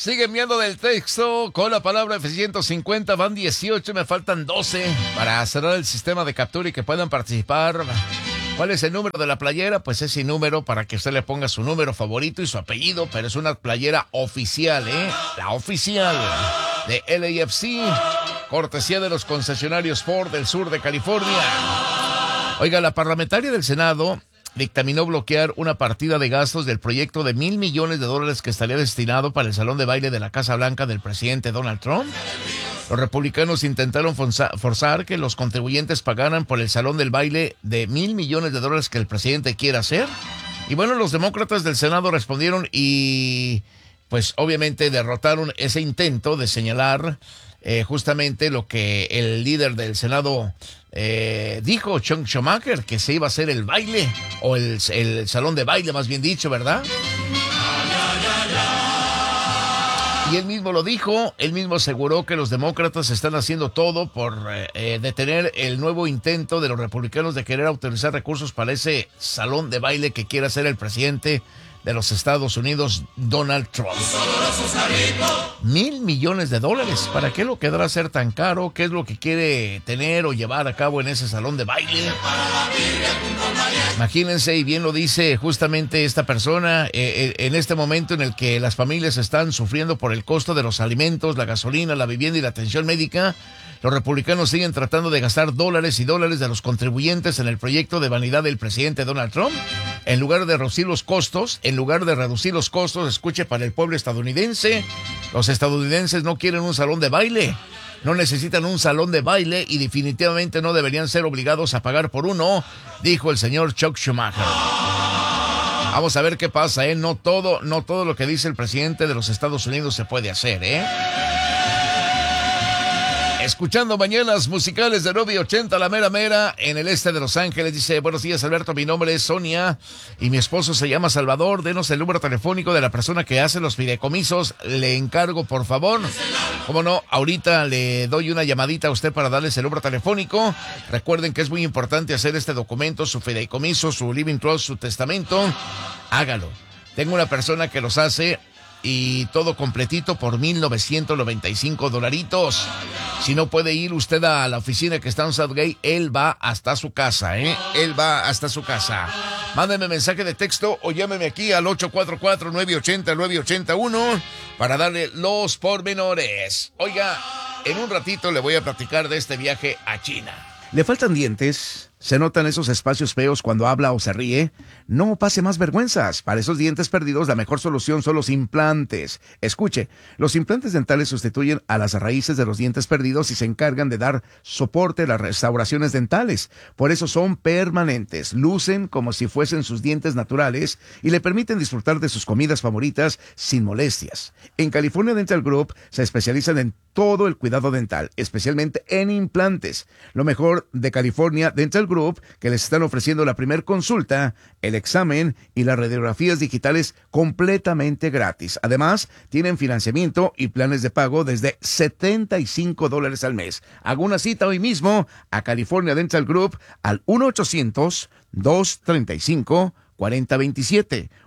Sigue enviando del texto con la palabra F-150, van 18, me faltan 12 para cerrar el sistema de captura y que puedan participar. ¿Cuál es el número de la playera? Pues ese número para que usted le ponga su número favorito y su apellido, pero es una playera oficial, la oficial de LAFC, cortesía de los concesionarios Ford del sur de California. Oiga, la parlamentaria del Senado dictaminó bloquear una partida de gastos del proyecto de $1,000 millones que estaría destinado para el salón de baile de la Casa Blanca del presidente Donald Trump. Los republicanos intentaron forzar que los contribuyentes pagaran por el salón del baile de $1,000 millones que el presidente quiere hacer. Y bueno, los demócratas del Senado respondieron y pues obviamente derrotaron ese intento de señalar justamente lo que el líder del Senado dijo, Chuck Schumacher, que se iba a hacer el baile, o el salón de baile, más bien dicho, ¿verdad? Y él mismo lo dijo, él mismo aseguró que los demócratas están haciendo todo por detener el nuevo intento de los republicanos de querer autorizar recursos para ese salón de baile que quiere hacer el presidente de los Estados Unidos, Donald Trump. $1,000 millones. ¿Para qué lo quedará ser tan caro? ¿Qué es lo que quiere tener o llevar a cabo en ese salón de baile? Imagínense, y bien lo dice justamente esta persona, en este momento en el que las familias están sufriendo por el costo de los alimentos, la gasolina, la vivienda y la atención médica, los republicanos siguen tratando de gastar dólares y dólares de los contribuyentes en el proyecto de vanidad del presidente Donald Trump. En lugar de reducir los costos, escuche, para el pueblo estadounidense, los estadounidenses no quieren un salón de baile. No necesitan un salón de baile y definitivamente no deberían ser obligados a pagar por uno, dijo el señor Chuck Schumacher. Vamos a ver qué pasa, No todo lo que dice el presidente de los Estados Unidos se puede hacer, Escuchando mañanas musicales de 980, la mera mera, en el este de Los Ángeles. Dice, buenos días, Alberto, mi nombre es Sonia y mi esposo se llama Salvador. Denos el número telefónico de la persona que hace los fideicomisos. Le encargo, por favor. Cómo no, ahorita le doy una llamadita a usted para darles el número telefónico. Recuerden que es muy importante hacer este documento, su fideicomiso, su living trust, su testamento. Hágalo. Tengo una persona que los hace y todo completito por $1,995. Si no puede ir usted a la oficina que está en Southgate, él va hasta su casa, Él va hasta su casa. Mándeme mensaje de texto o llámeme aquí al 844-980-981 para darle los pormenores. Oiga, en un ratito le voy a platicar de este viaje a China. ¿Le faltan dientes? ¿Se notan esos espacios feos cuando habla o se ríe? No pase más vergüenzas. Para esos dientes perdidos, la mejor solución son los implantes. Escuche, los implantes dentales sustituyen a las raíces de los dientes perdidos y se encargan de dar soporte a las restauraciones dentales. Por eso son permanentes, lucen como si fuesen sus dientes naturales y le permiten disfrutar de sus comidas favoritas sin molestias. En California Dental Group se especializan en todo el cuidado dental, especialmente en implantes. Lo mejor de California Dental Group, que les están ofreciendo la primer consulta, el examen y las radiografías digitales completamente gratis. Además, tienen financiamiento y planes de pago desde $75 al mes. Haga una cita hoy mismo a California Dental Group al 1-800-235-4027.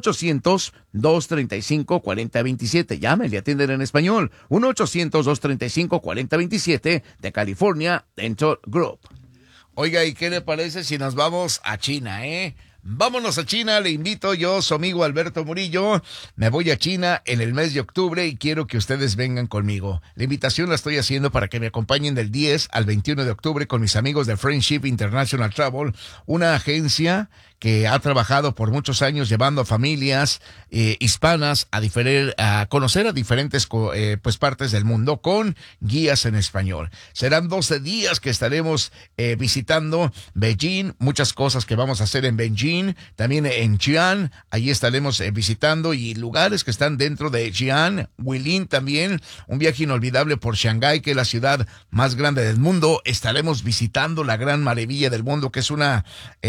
1-800-235-4027. Llame, le atienden en español. 1-800-235-4027 de California Dental Group. Oiga, ¿y qué le parece si nos vamos a China, Vámonos a China, le invito yo, su amigo Alberto Murillo. Me voy a China en el mes de octubre y quiero que ustedes vengan conmigo. La invitación la estoy haciendo para que me acompañen del 10 al 21 de octubre con mis amigos de Friendship International Travel, una agencia que ha trabajado por muchos años llevando a familias hispanas a conocer a diferentes partes del mundo con guías en español. Serán 12 días que estaremos visitando Beijing, muchas cosas que vamos a hacer en Beijing, también en Xi'an, allí estaremos visitando y lugares que están dentro de Xi'an, Huilin también, un viaje inolvidable por Shanghái, que es la ciudad más grande del mundo. Estaremos visitando la gran maravilla del mundo, que es una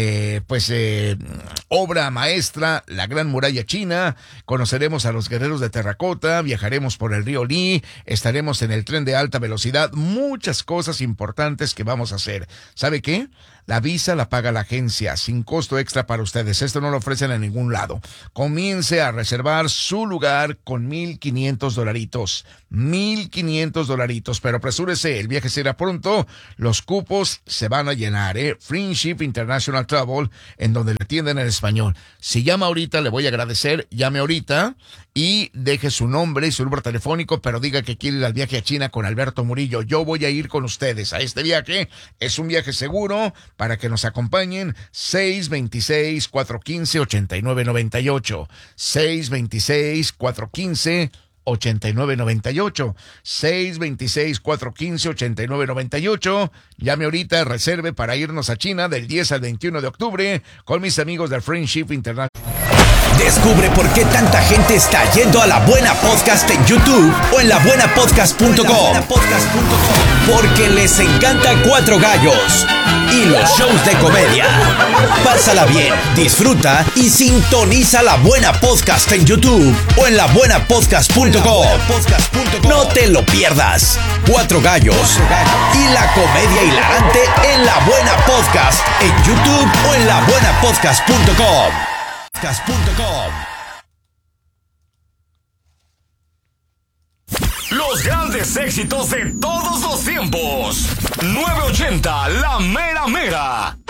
obra maestra, la Gran Muralla China. Conoceremos a los guerreros de terracota, viajaremos por el río Li, estaremos en el tren de alta velocidad, muchas cosas importantes que vamos a hacer. ¿Sabe qué? La visa la paga la agencia, sin costo extra para ustedes. Esto no lo ofrecen en ningún lado. Comience a reservar su lugar con $1,500. $1,500, pero apresúrese, el viaje será pronto. Los cupos se van a llenar, Friendship International Travel, en donde le atienden en español. Si llama ahorita, le voy a agradecer. Llame ahorita y deje su nombre y su número telefónico, pero diga que quiere ir al viaje a China con Alberto Murillo. Yo voy a ir con ustedes a este viaje. Es un viaje seguro para que nos acompañen. 626-415-8998. 626-415-8998. 626-415-8998. Llame ahorita, reserve para irnos a China del 10 al 21 de octubre con mis amigos del Friendship International. Descubre por qué tanta gente está yendo a La Buena Podcast en YouTube o en labuenapodcast.com. Porque les encanta Cuatro Gallos y los shows de comedia. Pásala bien, disfruta y sintoniza La Buena Podcast en YouTube o en labuenapodcast.com. No te lo pierdas. Cuatro Gallos y la comedia hilarante en La Buena Podcast en YouTube o en labuenapodcast.com. Los grandes éxitos de todos los tiempos. 980 La Mera Mera.